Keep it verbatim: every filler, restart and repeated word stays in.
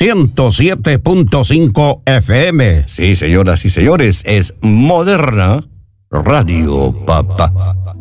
ciento siete punto cinco F M. Sí, señoras y señores, es Moderna Radio, papá.